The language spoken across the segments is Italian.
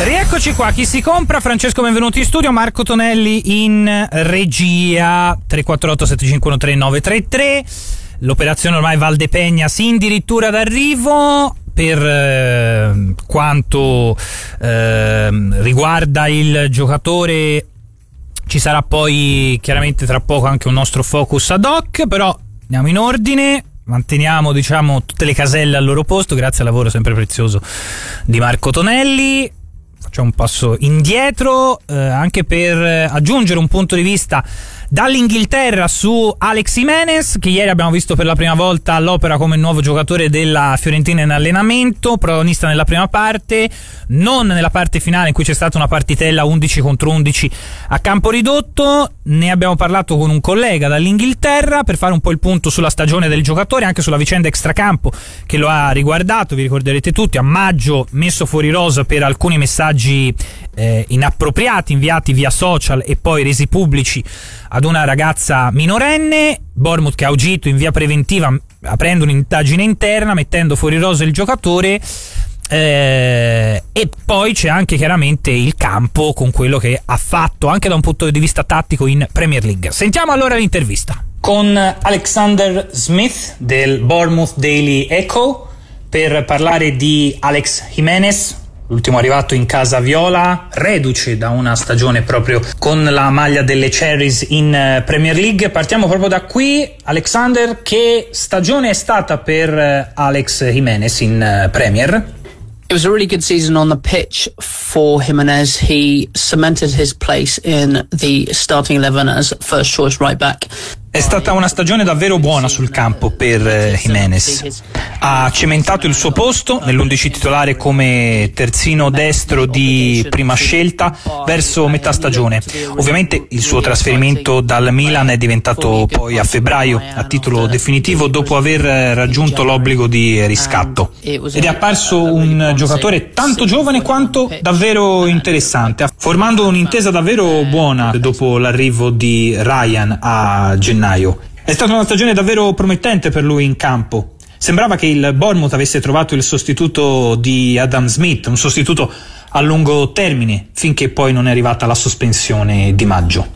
Rieccoci qua, chi si compra? Francesco, benvenuti in studio. Marco Tonelli in regia. 348 751 3933. L'operazione ormai Valdepegna si addirittura d'arrivo. Per quanto riguarda il giocatore, ci sarà poi chiaramente tra poco anche un nostro focus ad hoc, però andiamo in ordine. Manteniamo, diciamo, tutte le caselle al loro posto grazie al lavoro sempre prezioso di Marco Tonelli. Facciamo un passo indietro anche per aggiungere un punto di vista dall'Inghilterra su Alex Jimenez, che ieri abbiamo visto per la prima volta all'opera come nuovo giocatore della Fiorentina in allenamento, protagonista nella prima parte, non nella parte finale in cui c'è stata una partitella 11 contro 11 a campo ridotto. Ne abbiamo parlato con un collega dall'Inghilterra per fare un po' il punto sulla stagione del giocatore, anche sulla vicenda extracampo che lo ha riguardato. Vi ricorderete tutti, a maggio messo fuori rosa per alcuni messaggi inappropriati inviati via social e poi resi pubblici ad una ragazza minorenne. Bournemouth che ha agito in via preventiva aprendo un'indagine interna, mettendo fuori rosa il giocatore, e poi c'è anche chiaramente il campo con quello che ha fatto anche da un punto di vista tattico in Premier League. Sentiamo allora l'intervista con Alexander Smith del Bournemouth Daily Echo per parlare di Alex Jimenez, l'ultimo arrivato in casa viola, reduce da una stagione proprio con la maglia delle Cherries in Premier League. Partiamo proprio da qui. Alexander, che stagione è stata per Alex Jimenez in Premier? It was a really good season on the pitch for Jimenez. He cemented his place in the starting 11 as first choice right back. È stata una stagione davvero buona sul campo per Jimenez. Ha cementato il suo posto nell'11 titolare come terzino destro di prima scelta verso metà stagione. Ovviamente il suo trasferimento dal Milan è diventato poi a febbraio a titolo definitivo dopo aver raggiunto l'obbligo di riscatto. Ed è apparso un giocatore tanto giovane quanto davvero interessante, formando un'intesa davvero buona dopo l'arrivo di Ryan a gennaio. È stata una stagione davvero promettente per lui in campo. Sembrava che il Bournemouth avesse trovato il sostituto di Adam Smith, un sostituto a lungo termine, finché poi non è arrivata la sospensione di maggio.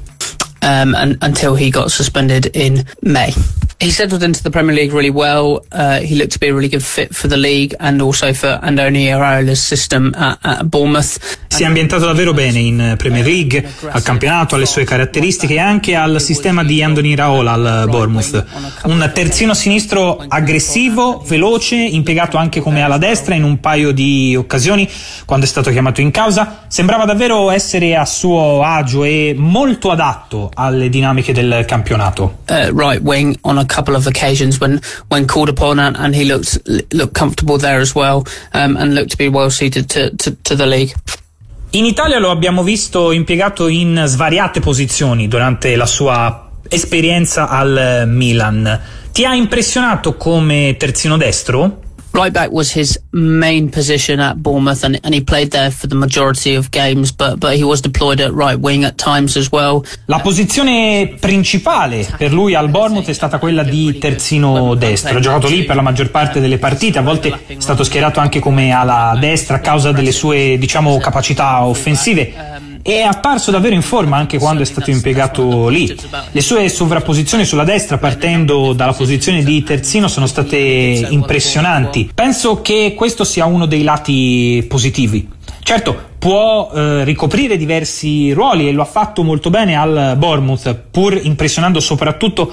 Until he got suspended in May. He settled into the Premier League really well. He looked to be a really good fit for the league and also for Andoni Iraola's system at Bournemouth. Si è ambientato davvero bene in Premier League, al campionato, alle sue caratteristiche e anche al sistema di Andoni Iraola al Bournemouth. Un terzino sinistro aggressivo, veloce, impiegato anche come ala destra in un paio di occasioni quando è stato chiamato in causa. Sembrava davvero essere a suo agio e molto adatto alle dinamiche del campionato. Right wing on a couple of occasions when called upon, and he looked comfortable there as well, and looked to be well suited to the league. In Italia lo abbiamo visto impiegato in svariate posizioni durante la sua esperienza al Milan. Ti ha impressionato come terzino destro? Right back was his main position at Bournemouth, and he played there for the majority of games, but he was deployed at right wing at times as well. La posizione principale per lui al Bournemouth è stata quella di terzino destro. Ha giocato lì per la maggior parte delle partite, a volte è stato schierato anche come ala destra a causa delle sue, diciamo, capacità offensive. È apparso davvero in forma anche quando è stato impiegato lì. Le sue sovrapposizioni sulla destra partendo dalla posizione di terzino sono state impressionanti. Penso che questo sia uno dei lati positivi. Certo, può ricoprire diversi ruoli e lo ha fatto molto bene al Bournemouth, pur impressionando soprattutto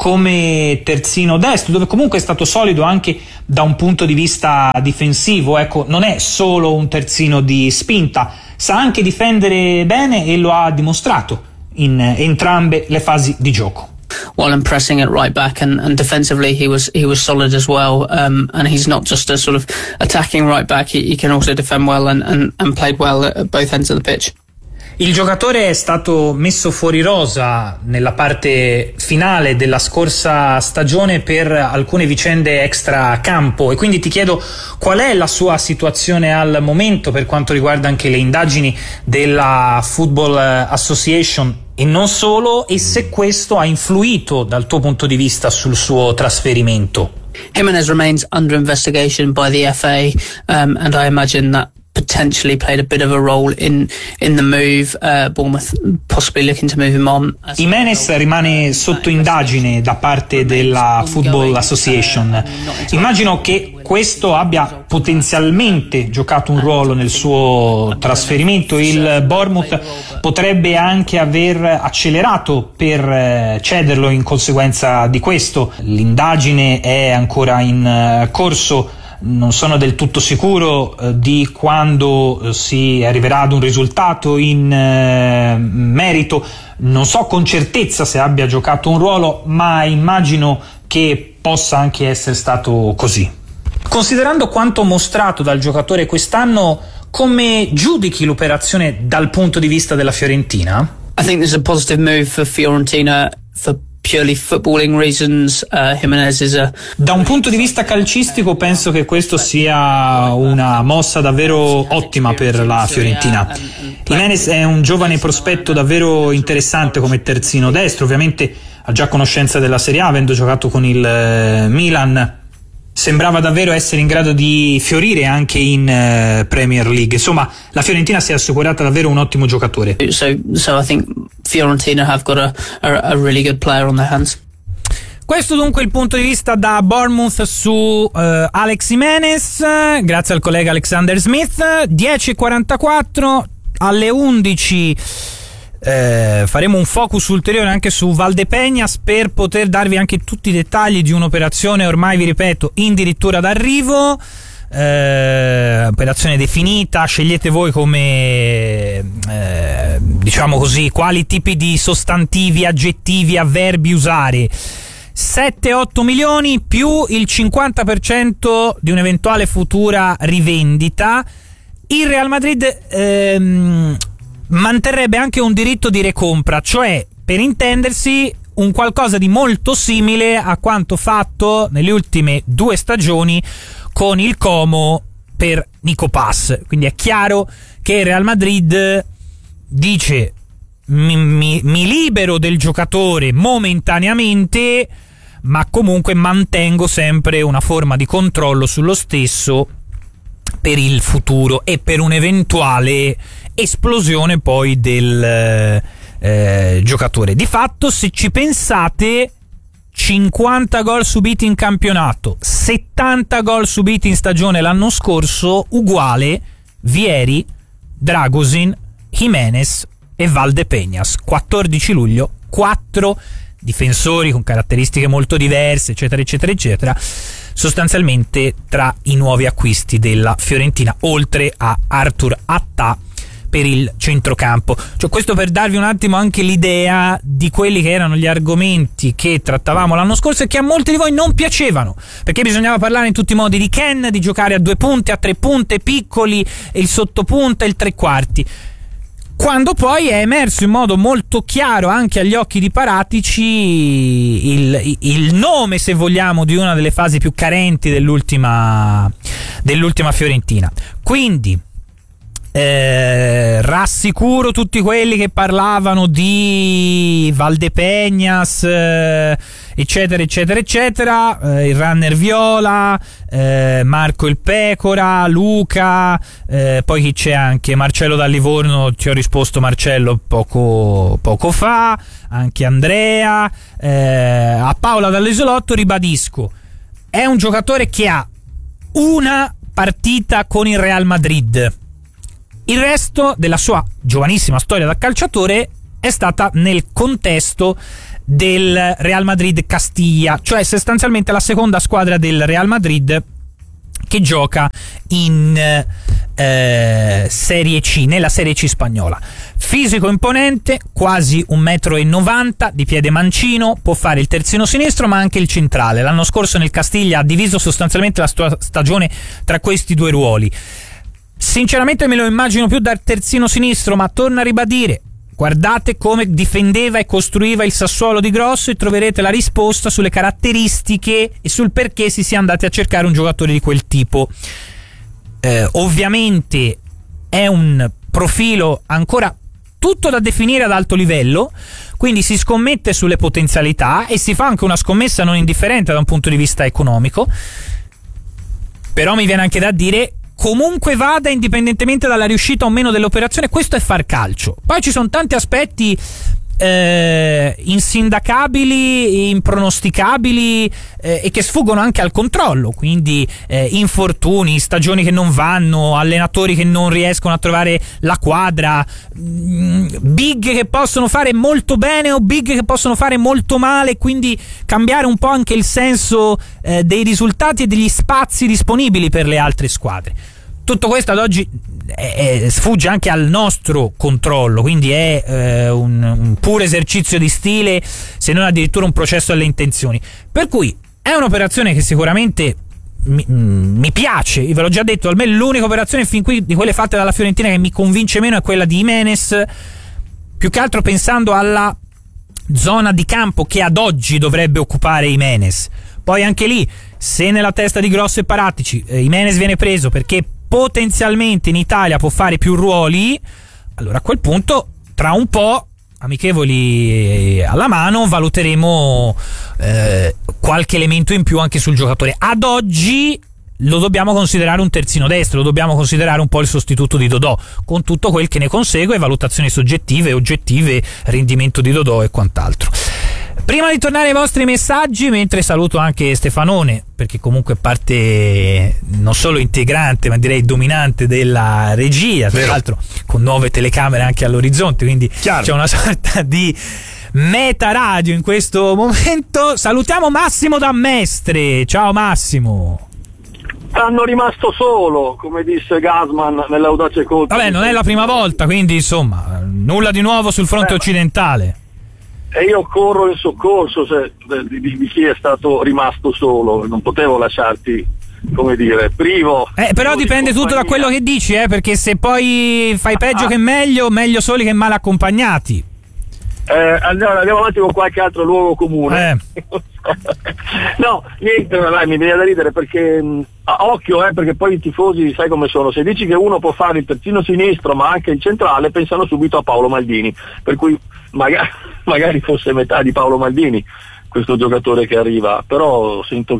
come terzino destro, dove comunque è stato solido anche da un punto di vista difensivo. Ecco, non è solo un terzino di spinta, sa anche difendere bene e lo ha dimostrato in entrambe le fasi di gioco. While I'm pressing at right back and defensively he was solid as well, and he's not just a sort of attacking right back, he can also defend well and played well at both ends of the pitch. Il giocatore è stato messo fuori rosa nella parte finale della scorsa stagione per alcune vicende extra campo, e quindi ti chiedo qual è la sua situazione al momento per quanto riguarda anche le indagini della Football Association e non solo, e se questo ha influito dal tuo punto di vista sul suo trasferimento. Jimenez remains under investigation by the FA, and I imagine potentially played a bit of a role in the move. Bournemouth possibly looking to move him on. Jimenez rimane sotto indagine da parte della Football Association. Immagino che questo abbia potenzialmente giocato un ruolo nel suo trasferimento. Il Bournemouth potrebbe anche aver accelerato per cederlo in conseguenza di questo. L'indagine è ancora in corso. Non sono del tutto sicuro di quando si arriverà ad un risultato in merito. Non so con certezza se abbia giocato un ruolo, ma immagino che possa anche essere stato così. Considerando quanto mostrato dal giocatore quest'anno, come giudichi l'operazione dal punto di vista della Fiorentina? I think there's a positive move for Fiorentina for purely footballing reasons. Jimenez is Da un punto di vista calcistico penso che questo sia una mossa davvero ottima per la Fiorentina. Jimenez è un giovane prospetto davvero interessante come terzino destro, ovviamente ha già conoscenza della Serie A avendo giocato con il Milan. Sembrava davvero essere in grado di fiorire anche in Premier League. Insomma, la Fiorentina si è assicurata davvero un ottimo giocatore. So I think Fiorentina have got a really good player on their hands. Questo dunque il punto di vista da Bournemouth su Alex Jimenez, grazie al collega Alexander Smith. 10:44, alle 11 faremo un focus ulteriore anche su Valdepeñas per poter darvi anche tutti i dettagli di un'operazione ormai, vi ripeto, addirittura d'arrivo. Operazione definita, scegliete voi come diciamo così quali tipi di sostantivi, aggettivi, avverbi usare. 7-8 milioni più il 50% di un'eventuale futura rivendita. Il Real Madrid manterrebbe anche un diritto di recompra, cioè, per intendersi, un qualcosa di molto simile a quanto fatto nelle ultime 2 stagioni con il Como per Nico Pass. Quindi è chiaro che il Real Madrid dice mi libero del giocatore momentaneamente, ma comunque mantengo sempre una forma di controllo sullo stesso per il futuro e per un'eventuale esplosione poi del giocatore. Di fatto, se ci pensate, 50 gol subiti in campionato, 70 gol subiti in stagione l'anno scorso, uguale Vieri, Dragosin, Jimenez e Valdepeñas. 14 luglio, 4 difensori con caratteristiche molto diverse, eccetera eccetera eccetera, sostanzialmente tra i nuovi acquisti della Fiorentina, oltre a Arthur Attà per il centrocampo. Cioè, questo per darvi un attimo anche l'idea di quelli che erano gli argomenti che trattavamo l'anno scorso e che a molti di voi non piacevano, perché bisognava parlare in tutti i modi di Ken, di giocare a 2 punte, a 3 punte, piccoli, il sottopunta, il tre quarti. Quando poi è emerso in modo molto chiaro anche agli occhi di Paratici il nome, se vogliamo, di una delle fasi più carenti dell'ultima Fiorentina. Quindi rassicuro tutti quelli che parlavano di Valdepeñas, eccetera eccetera eccetera, il runner viola, Marco il Pecora, Luca, poi chi c'è anche? Marcello da Livorno, ti ho risposto Marcello poco fa, anche Andrea. A Paola dall'Isolotto ribadisco, è un giocatore che ha una partita con il Real Madrid. Il resto della sua giovanissima storia da calciatore è stata nel contesto del Real Madrid Castiglia, cioè sostanzialmente la seconda squadra del Real Madrid che gioca in Serie C, nella Serie C spagnola. Fisico imponente, quasi 1,90 m, di piede mancino, può fare il terzino sinistro ma anche il centrale. L'anno scorso nel Castiglia ha diviso sostanzialmente la sua stagione tra questi due ruoli. Sinceramente me lo immagino più da terzino sinistro, ma torno a ribadire, guardate come difendeva e costruiva il Sassuolo di Grosso e troverete la risposta sulle caratteristiche e sul perché si sia andati a cercare un giocatore di quel tipo. Ovviamente è un profilo ancora tutto da definire ad alto livello, quindi si scommette sulle potenzialità e si fa anche una scommessa non indifferente da un punto di vista economico. Però mi viene anche da dire, comunque vada, indipendentemente dalla riuscita o meno dell'operazione. Questo è far calcio. Poi ci sono tanti aspetti insindacabili, impronosticabili, e che sfuggono anche al controllo, quindi infortuni, stagioni che non vanno, allenatori che non riescono a trovare la quadra, big che possono fare molto bene o big che possono fare molto male, quindi cambiare un po' anche il senso dei risultati e degli spazi disponibili per le altre squadre. Tutto questo ad oggi sfugge anche al nostro controllo, quindi è un puro esercizio di stile, se non addirittura un processo alle intenzioni. Per cui è un'operazione che sicuramente mi piace, ve l'ho già detto, almeno l'unica operazione fin qui di quelle fatte dalla Fiorentina che mi convince meno è quella di Jimenez, più che altro pensando alla zona di campo che ad oggi dovrebbe occupare Jimenez. Poi anche lì, se nella testa di Grosso e Paratici Jimenez viene preso perché potenzialmente in Italia può fare più ruoli, allora a quel punto tra un po', amichevoli alla mano, valuteremo qualche elemento in più anche sul giocatore. Ad oggi lo dobbiamo considerare un terzino destro, lo dobbiamo considerare un po' il sostituto di Dodò, con tutto quel che ne consegue, valutazioni soggettive, oggettive, rendimento di Dodò e quant'altro. Prima di tornare ai vostri messaggi, mentre saluto anche Stefanone, perché comunque parte non solo integrante, ma direi dominante della regia, tra l'altro con nuove telecamere anche all'orizzonte, quindi chiaro, c'è una sorta di meta radio in questo momento. Salutiamo Massimo da Mestre. Ciao Massimo. Hanno rimasto solo, come disse Gasman nell'Audace Colpo. Vabbè, non è la prima volta, quindi insomma nulla di nuovo sul fronte occidentale. E io corro in soccorso di chi è stato rimasto solo, non potevo lasciarti, come dire, privo. Però dipende tutto da quello che dici, perché se poi fai peggio che meglio soli che male accompagnati. Andiamo avanti con qualche altro luogo comune. No, niente, dai, mi viene da ridere perché occhio, perché poi i tifosi sai come sono, se dici che uno può fare il terzino sinistro ma anche il centrale, pensano subito a Paolo Maldini, per cui magari fosse metà di Paolo Maldini questo giocatore che arriva, però sento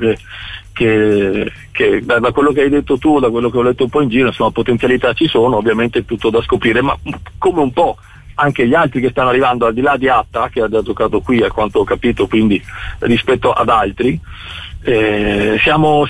che da quello che hai detto tu, da quello che ho letto un po' in giro, insomma potenzialità ci sono, ovviamente è tutto da scoprire, ma come un po' anche gli altri che stanno arrivando, al di là di Atta che ha già giocato qui a quanto ho capito, quindi rispetto ad altri siamo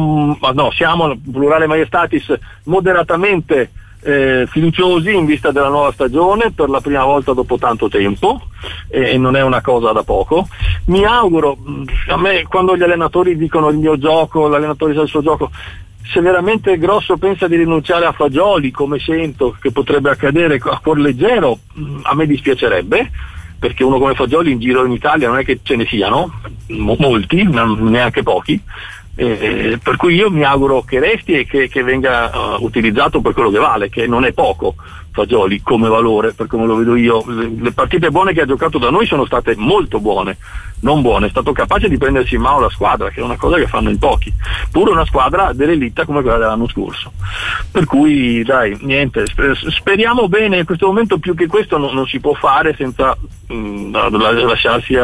plurale maiestatis moderatamente fiduciosi in vista della nuova stagione per la prima volta dopo tanto tempo, e non è una cosa da poco. Mi auguro, a me quando gli allenatori dicono il mio gioco, l'allenatore sa il suo gioco, se veramente Grosso pensa di rinunciare a Fagioli, come sento che potrebbe accadere a cuor leggero, a me dispiacerebbe, perché uno come Fagioli in giro in Italia non è che ce ne siano molti, neanche pochi, per cui io mi auguro che resti e che venga utilizzato per quello che vale, che non è poco Fagioli come valore, per come lo vedo io. Le partite buone che ha giocato da noi sono state molto buone, non buone, è stato capace di prendersi in mano la squadra, che è una cosa che fanno in pochi, pure una squadra dell'elite come quella dell'anno scorso, per cui dai, niente, speriamo bene. In questo momento più che questo non si può fare senza lasciarsi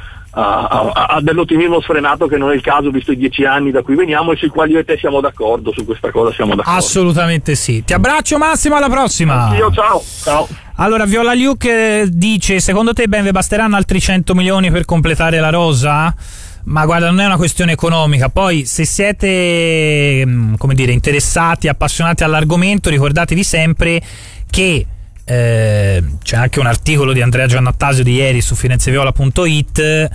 a dell'ottimismo sfrenato, che non è il caso visto i 10 anni da cui veniamo e sui quali io e te siamo d'accordo, su questa cosa siamo d'accordo. Assolutamente sì. Ti abbraccio Massimo, alla prossima. Anch'io, ciao. Allora Viola Luke dice: secondo te ben vi basteranno altri 100 milioni per completare la rosa? Ma guarda, non è una questione economica. Poi se siete interessati, appassionati all'argomento, ricordatevi sempre che c'è anche un articolo di Andrea Giannattasio di ieri su firenzeviola.it.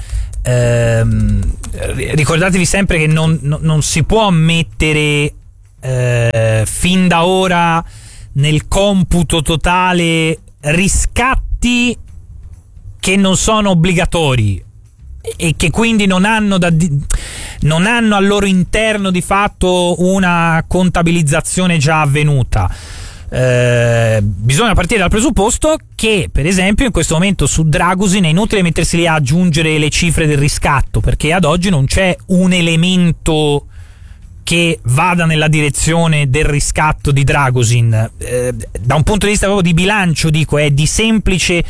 Ricordatevi sempre che non si può mettere fin da ora nel computo totale riscatti che non sono obbligatori e che quindi non hanno al loro interno di fatto una contabilizzazione già avvenuta. Bisogna partire dal presupposto che, per esempio, in questo momento su Dragusin è inutile mettersi lì a aggiungere le cifre del riscatto, perché ad oggi non c'è un elemento che vada nella direzione del riscatto di Dragusin. Da un punto di vista proprio di bilancio, dico, è di semplice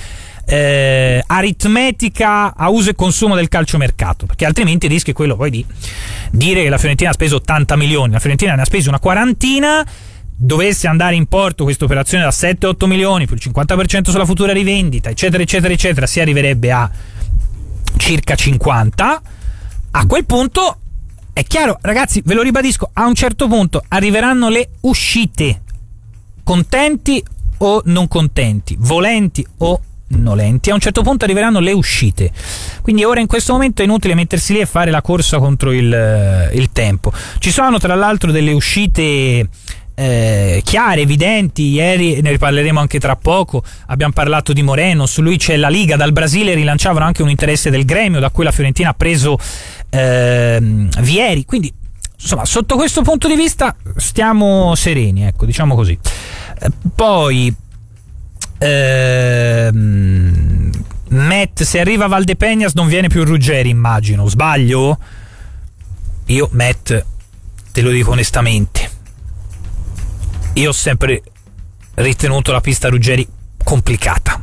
aritmetica a uso e consumo del calciomercato, perché altrimenti il rischio è quello poi di dire che la Fiorentina ha speso 80 milioni. La Fiorentina ne ha spesi una quarantina. dovesse andare in porto questa operazione da 7-8 milioni più il 50% sulla futura rivendita, eccetera eccetera eccetera, si arriverebbe a circa 50. A quel punto è chiaro, ragazzi, ve lo ribadisco, a un certo punto arriveranno le uscite, contenti o non contenti, volenti o nolenti, a un certo punto arriveranno le uscite. Quindi ora in questo momento è inutile mettersi lì e fare la corsa contro il tempo. Ci sono tra l'altro delle uscite chiare, evidenti. Ieri ne riparleremo anche tra poco, abbiamo parlato di Moreno, su lui c'è la Liga, dal Brasile rilanciavano anche un interesse del Gremio, da cui la Fiorentina ha preso Vieri, quindi insomma sotto questo punto di vista stiamo sereni, ecco, diciamo così. Poi Matt, se arriva Valdepeñas non viene più Ruggeri, immagino, sbaglio? Io Matt te lo dico onestamente, io ho sempre ritenuto la pista Ruggeri complicata.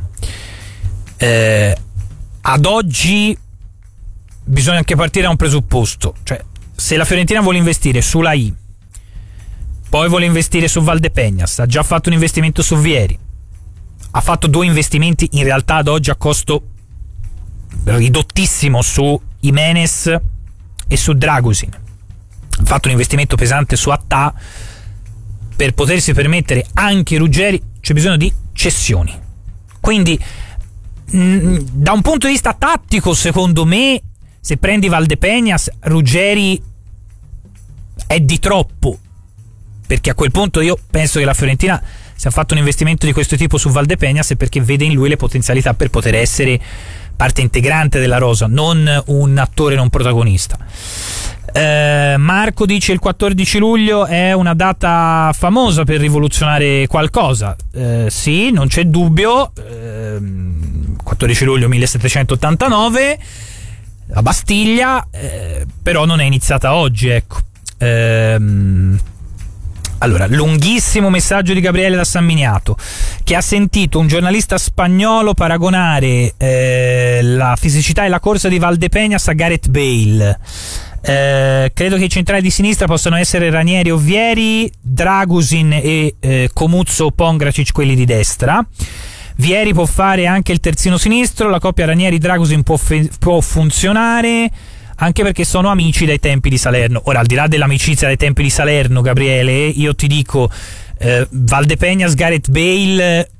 Ad oggi bisogna anche partire da un presupposto, cioè se la Fiorentina vuole investire sulla I, poi vuole investire su Valdepeñas, ha già fatto un investimento su Vieri, ha fatto 2 investimenti in realtà ad oggi a costo ridottissimo su Jimenez e su Dragusin, ha fatto un investimento pesante su Attà, per potersi permettere anche Ruggeri c'è bisogno di cessioni. Quindi da un punto di vista tattico, secondo me, se prendi Valdepeñas, Ruggeri è di troppo, perché a quel punto io penso che la Fiorentina, se ha fatto un investimento di questo tipo su Valdepeñas, è perché vede in lui le potenzialità per poter essere parte integrante della rosa, non un attore non protagonista. Marco dice il 14 luglio è una data famosa per rivoluzionare qualcosa. Sì, non c'è dubbio. 14 luglio 1789, la Bastiglia, però non è iniziata oggi, ecco. Allora, lunghissimo messaggio di Gabriele da San Miniato, che ha sentito un giornalista spagnolo paragonare la fisicità e la corsa di Valdepeñas a Gareth Bale. Credo che i centrali di sinistra possano essere Ranieri o Vieri, Dragusin e Comuzzo o Pongracic quelli di destra. Vieri può fare anche il terzino sinistro, la coppia Ranieri-Dragusin può funzionare, anche perché sono amici dai tempi di Salerno. Ora, al di là dell'amicizia dai tempi di Salerno, Gabriele, io ti dico Valdepeñas, Gareth Bale,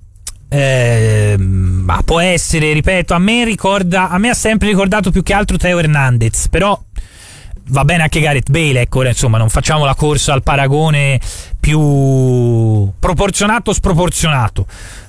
ma può essere, ripeto, a me ha sempre ricordato più che altro Teo Hernandez, però va bene anche Gareth Bale, ecco. Ora insomma non facciamo la corsa al paragone più proporzionato o sproporzionato.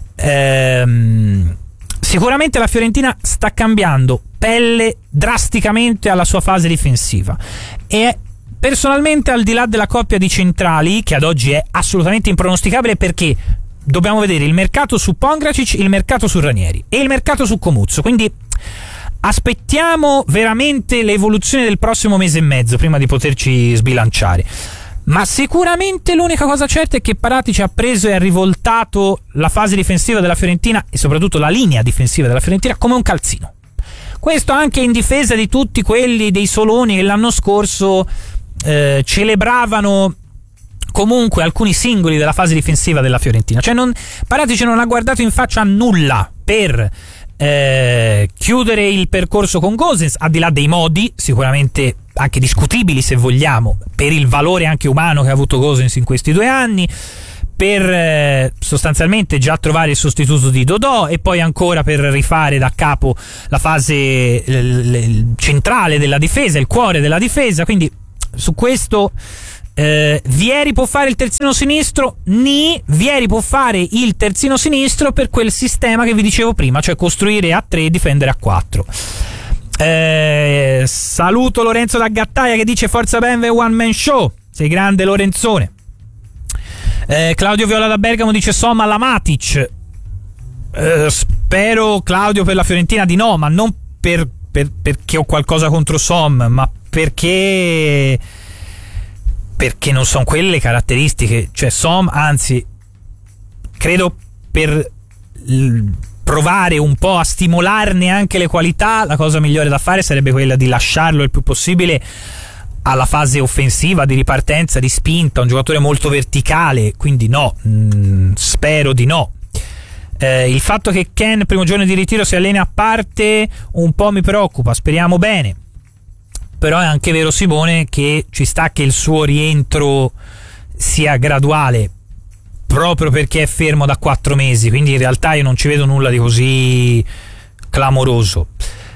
Sicuramente la Fiorentina sta cambiando pelle drasticamente alla sua fase difensiva, e personalmente, al di là della coppia di centrali, che ad oggi è assolutamente impronosticabile, perché dobbiamo vedere il mercato su Pongracic, il mercato su Ranieri e il mercato su Comuzzo, quindi aspettiamo veramente l'evoluzione del prossimo mese e mezzo prima di poterci sbilanciare. Ma sicuramente l'unica cosa certa è che Paratici ha preso e ha rivoltato la fase difensiva della Fiorentina, e soprattutto la linea difensiva della Fiorentina, come un calzino. Questo anche in difesa di tutti quelli dei Soloni che l'anno scorso celebravano comunque alcuni singoli della fase difensiva della Fiorentina. Cioè Paratici non ha guardato in faccia a nulla per chiudere il percorso con Gosens, al di là dei modi sicuramente anche discutibili, se vogliamo, per il valore anche umano che ha avuto Gosens in questi 2 anni, per sostanzialmente già trovare il sostituto di Dodò, e poi ancora per rifare da capo la fase centrale della difesa, il cuore della difesa. Quindi su questo Vieri può fare il terzino sinistro? Vieri può fare il terzino sinistro per quel sistema che vi dicevo prima, cioè costruire a 3 e difendere a 4. Saluto Lorenzo da Gattaia che dice forza Benve one man show, sei grande Lorenzone. Claudio Viola da Bergamo dice Somma alla Matic. Spero, Claudio, per la Fiorentina di no, ma non perché ho qualcosa contro Som, ma perché non sono quelle caratteristiche. Cioè Som, anzi, credo per provare un po' a stimolarne anche le qualità, la cosa migliore da fare sarebbe quella di lasciarlo il più possibile alla fase offensiva, di ripartenza, di spinta, un giocatore molto verticale, quindi no, spero di no. Il fatto che Ken primo giorno di ritiro si allena a parte un po' mi preoccupa, speriamo bene, però è anche vero, Simone, che ci sta che il suo rientro sia graduale, proprio perché è fermo da 4 mesi, quindi in realtà io non ci vedo nulla di così clamoroso.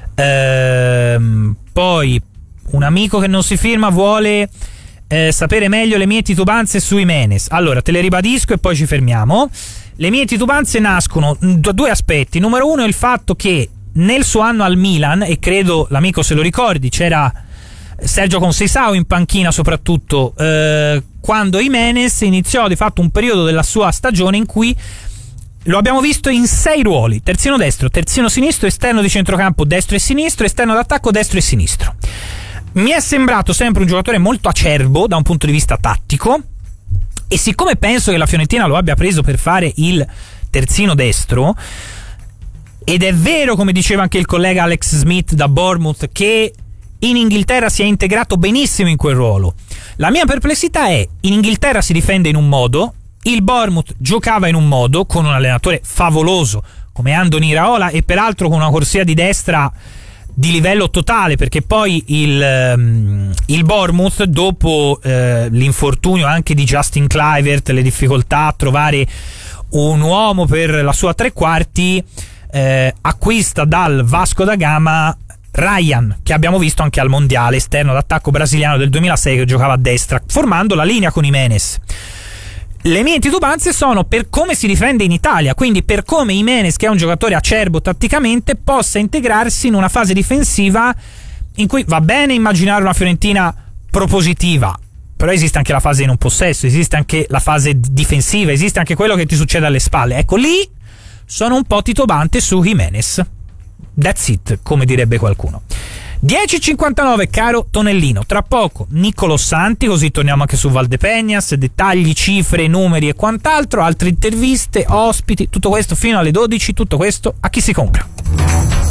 Poi un amico che non si firma vuole sapere meglio le mie titubanze su Jimenez. Allora, te le ribadisco e poi ci fermiamo. Le mie titubanze nascono da 2 aspetti. Numero 1 è il fatto che nel suo anno al Milan, e credo l'amico se lo ricordi, c'era Sergio Conceição in panchina soprattutto, quando Jimenez iniziò di fatto un periodo della sua stagione in cui lo abbiamo visto in 6 ruoli: terzino destro, terzino sinistro, esterno di centrocampo destro e sinistro, esterno d'attacco destro e sinistro. Mi è sembrato sempre un giocatore molto acerbo da un punto di vista tattico, e siccome penso che la Fiorentina lo abbia preso per fare il terzino destro, ed è vero, come diceva anche il collega Alex Smith da Bournemouth, che in Inghilterra si è integrato benissimo in quel ruolo, la mia perplessità è: in Inghilterra si difende in un modo, il Bournemouth giocava in un modo, con un allenatore favoloso come Andoni Iraola, e peraltro con una corsia di destra di livello totale, perché poi il Bournemouth, dopo l'infortunio anche di Justin Kluivert, le difficoltà a trovare un uomo per la sua tre quarti, acquista dal Vasco da Gama Ryan, che abbiamo visto anche al mondiale, esterno d'attacco brasiliano del 2006, che giocava a destra, formando la linea con Jimenez. Le mie titubanze sono per come si difende in Italia, quindi per come Jimenez, che è un giocatore acerbo tatticamente, possa integrarsi in una fase difensiva in cui va bene immaginare una Fiorentina propositiva, però esiste anche la fase in un possesso, esiste anche la fase difensiva, esiste anche quello che ti succede alle spalle. Ecco, lì sono un po' titubante su Jimenez. That's it, come direbbe qualcuno. 10.59, caro Tonellino. Tra poco Niccolò Santi, così torniamo anche su Valdepeñas, dettagli, cifre, numeri e quant'altro, altre interviste, ospiti, tutto questo fino alle 12, tutto questo a Chi si compra.